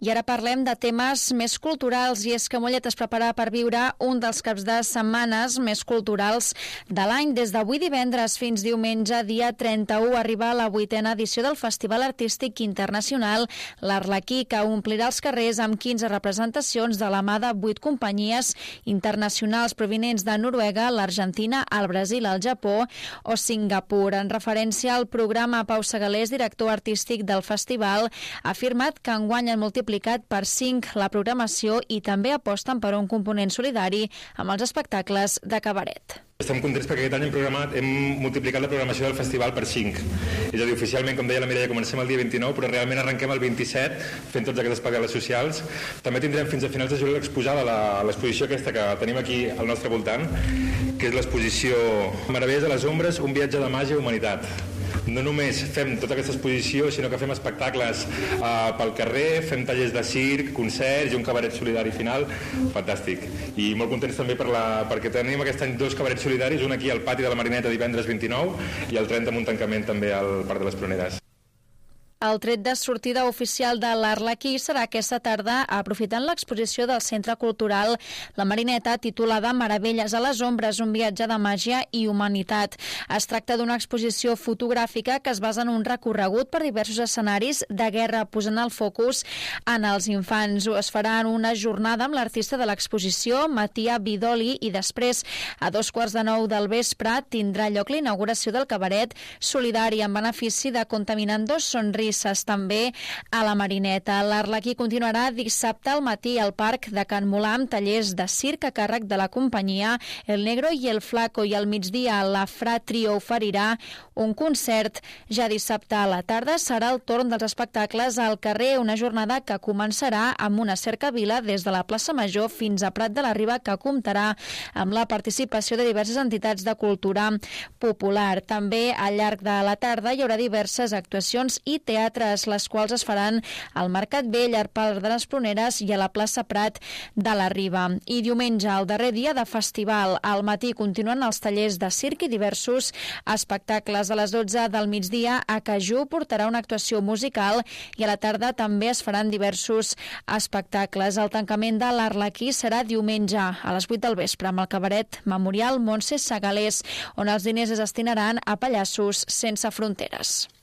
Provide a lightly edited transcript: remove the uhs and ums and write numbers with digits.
I ara parlem de temes més culturals, i és que Mollet es prepara per viure un dels caps de setmanes més culturals de l'any. Des d'avui divendres fins diumenge, dia 31, arriba la 8a edició del Festival Artístic Internacional l'Arlequí, que omplirà els carrers amb 15 representacions de la mà de 8 companyies internacionals provinents de Noruega, l'Argentina, el Brasil, el Japó o Singapur. En referència al programa, Pau Segalés, director artístic del festival, ha afirmat que enguany han multiplicat per 5 la programació i també aposten per un component solidari amb els espectacles de cabaret. Estem contents perquè aquest any hem multiplicat la programació del festival per 5. És a dir, oficialment, com deia la Mireia, comencem el dia 29, però realment arrenquem el 27 fent tots aquests espectacles socials. També tindrem fins a finals de juliol exposada l'exposició aquesta que tenim aquí al nostre voltant, que és l'exposició Meravelles de les ombres, un viatge de màgia i humanitat. No només fem tota aquesta exposició, sinó que fem espectacles pel carrer, fem tallers de circ, concerts i un cabaret solidari final. Fantàstic. I molt contents també perquè tenim aquest any 2 cabarets solidaris, un aquí al pati de la Marineta divendres 29 i el 30 amb un tancament també al Parc de les Pruneres. El tret de sortida oficial de l'Arlequí serà aquesta tarda, aprofitant l'exposició del Centre Cultural La Marineta, titulada Meravelles a les ombres, un viatge de màgia i humanitat. Es tracta d'una exposició fotogràfica que es basa en un recorregut per diversos escenaris de guerra, posant el focus en els infants. Es farà en una jornada amb l'artista de l'exposició, Matia Vidoli, i després, a 8:45 del vespre, tindrà lloc la inauguració del cabaret solidari en benefici de Contaminando Sonrisas, també a la Marineta. L'Arlequí continuarà dissabte al matí al Parc de Can Molà amb tallers de circ a càrrec de la companyia El Negro i el Flaco, i al migdia la Fra Trio oferirà un concert. Ja dissabte a la tarda serà el torn dels espectacles al carrer, una jornada que començarà amb una cercavila des de la plaça Major fins a Prat de la Riba, que comptarà amb la participació de diverses entitats de cultura popular. També al llarg de la tarda hi haurà diverses actuacions i teatres, les quals es faran al Mercat Vell, al Parc de les Pruneres i a la plaça Prat de la Riba. I diumenge, el darrer dia de festival, al matí continuen els tallers de circ i diversos espectacles. A les 12 del migdia, a Cajú portarà una actuació musical i a la tarda també es faran diversos espectacles. El tancament de l'Arlequí serà diumenge a les 8 del vespre amb el cabaret Memorial Montse Segalés, on els diners es destinaran a Pallassos Sense Fronteres.